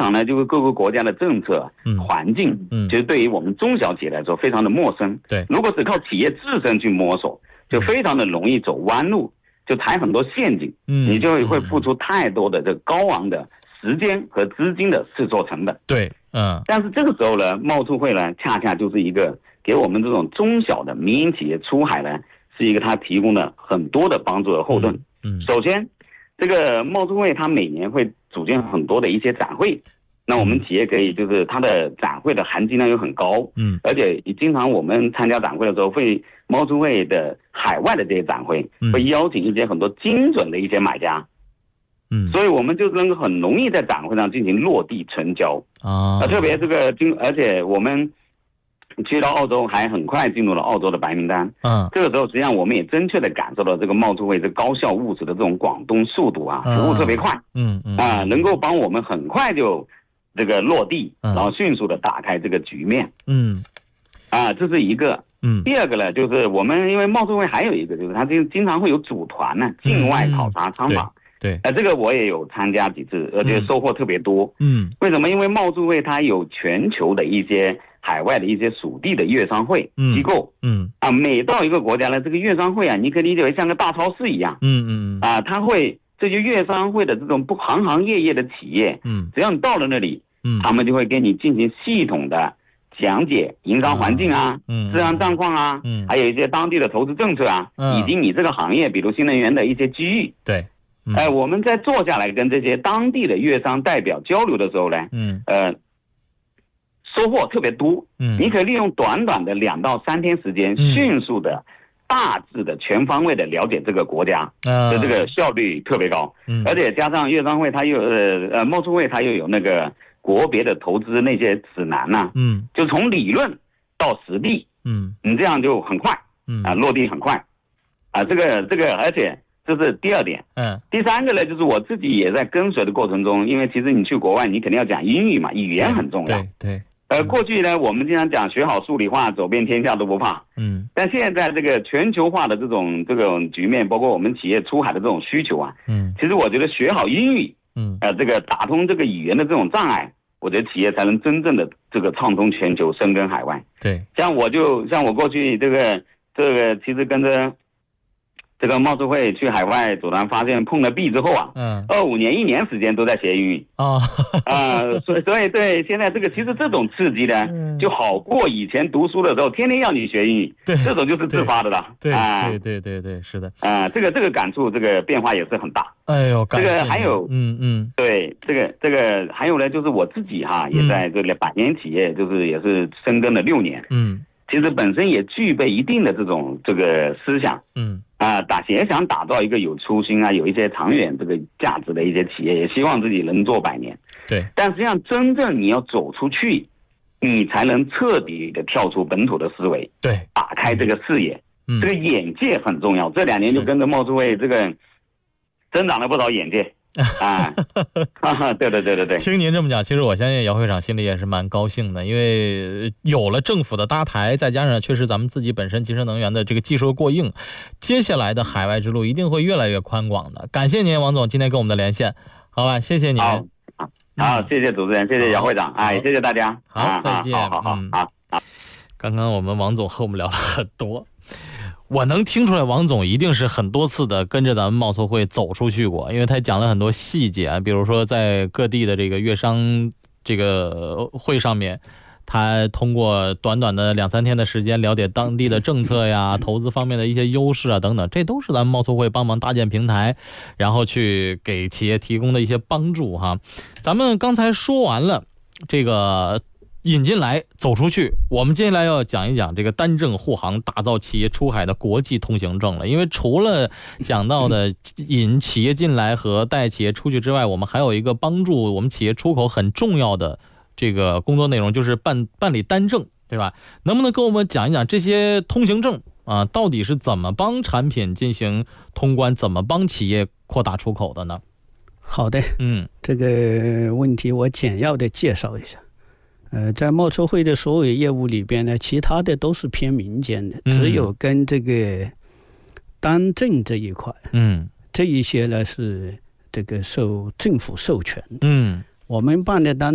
常呢，就是各个国家的政策、环境，其实对于我们中小企业来说非常的陌生。 对， 如果只靠企业自身去摸索，就非常的容易走弯路，就踩很多陷阱，你就会付出太多的这高昂的时间和资金的试错成本。 对， 但是这个时候呢，贸促会呢，恰恰就是一个给我们这种中小的民营企业出海呢，是一个它提供了很多的帮助和后盾。首先，这个贸促会它每年会组建很多的一些展会，那我们企业可以就是它的展会的含金量又很高，而且经常我们参加展会的时候，贸促会的海外的这些展会会邀请一些很多精准的一些买家，所以我们就能够很容易在展会上进行落地成交啊。特别而且我们去到澳洲还很快进入了澳洲的白名单。这个时候实际上我们也真切的感受到这个贸促会这高效务实的这种广东速度啊，服务特别快，能够帮我们很快就这个落地，然后迅速的打开这个局面。这是一个。第二个呢，就是我们因为贸促会还有一个就是它经常会有组团呢，境外考察参访。 对， 这个我也有参加几次，而且收获特别多。为什么？因为贸促会它有全球的一些海外的一些属地的粤商会机构。每到一个国家呢，这个粤商会啊，你可以理解为像个大超市一样。它会这些粤商会的这种行行业业的企业，只要你到了那里，他们就会给你进行系统的讲解营商环境啊，治安状况啊，还有一些当地的投资政策啊，以及你这个行业，比如新能源的一些机遇。 对。 我们在坐下来跟这些当地的粤商代表交流的时候呢，收获特别多。你可以利用短短的2到3天时间，迅速的、大致的、全方位的了解这个国家的这个效率特别高。而且加上粤商会它又贸促会它又有那个国别的投资那些指南呐，就从理论到实地，你这样就很快，落地很快，这个而且。这是第二点。第三个呢，就是我自己也在跟随的过程中，因为其实你去国外，你肯定要讲英语嘛，语言很重要。 对。 过去呢，我们经常讲学好数理化，走遍天下都不怕。但现在这个全球化的这种局面，包括我们企业出海的这种需求啊，其实我觉得学好英语，这个打通这个语言的这种障碍，我觉得企业才能真正的这个畅通全球，深耕海外。 对， 像我过去这个其实跟着。这个贸促会去海外组团，发现碰了壁之后啊，25年1年时间都在学英语所以对现在这个其实这种刺激呢，就好过以前读书的时候天天要你学英语，这种就是自发的了。 对，是的。 这个感触，这个变化也是很大。 哎呦， 这个还有对，这个还有呢，就是我自己也在这个百年企业，就是也是深耕了6年。其实本身也具备一定的这个思想。也想打造一个有初心有一些长远这个价值的一些企业，也希望自己能做100年。 对， 但实际上真正你要走出去，你才能彻底的跳出本土的思维， 对， 打开这个视野，这个眼界很重要。这2年就跟着贸促会这个增长了不少眼界。对。 听您这么讲，其实我相信姚会长心里也是蛮高兴的，因为有了政府的搭台，再加上确实咱们自己本身集成能源的这个技术过硬，接下来的海外之路一定会越来越宽广的。感谢您，王总今天跟我们的连线，好吧，谢谢您。 好，谢谢主持人，谢谢姚会长，谢谢大家。 好，再见。 好。 刚刚我们王总和我们聊了很多。我能听出来王总一定是很多次的跟着咱们贸促会走出去过，因为他讲了很多细节，比如说在各地的这个粤商这个会上面，他通过短短的2、3天的时间了解当地的政策呀、投资方面的一些优势等等，这都是咱们贸促会帮忙搭建平台，然后去给企业提供的一些帮助哈。咱们刚才说完了这个引进来走出去，我们接下来要讲一讲这个单证护航打造企业出海的国际通行证了。因为除了讲到的引企业进来和带企业出去之外，我们还有一个帮助我们企业出口很重要的这个工作内容，就是办理单证，对吧？能不能跟我们讲一讲这些通行证到底是怎么帮产品进行通关，怎么帮企业扩大出口的呢？ 好的，这个问题我简要的介绍一下。在贸促会的所有业务里边呢，其他的都是偏民间的，只有跟这个单证这一块，这一些呢是这个受政府授权。我们办的单